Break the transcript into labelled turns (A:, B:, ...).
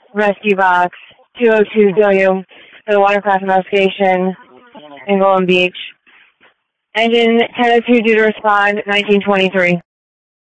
A: Rescue Box 202W for the watercraft investigation in Golden Beach. Engine 1002 due to respond 1923.